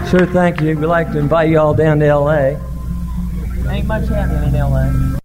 Sure, thank you. We'd like to invite you all down to L.A. Ain't much happening in L.A.